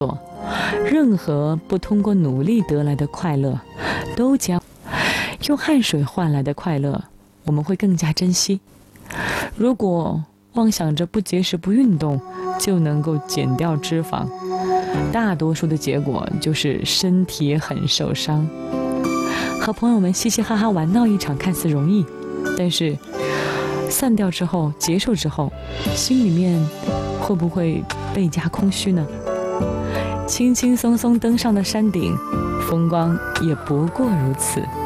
任何不通过努力得来的快乐，都将用汗水换来的快乐，我们会更加珍惜。如果妄想着不节食不运动就能够减掉脂肪，大多数的结果就是身体很受伤。和朋友们嘻嘻哈哈玩闹一场看似容易，但是散掉之后，结束之后，心里面会不会倍加空虚呢？轻轻松松登上的山顶，风光也不过如此。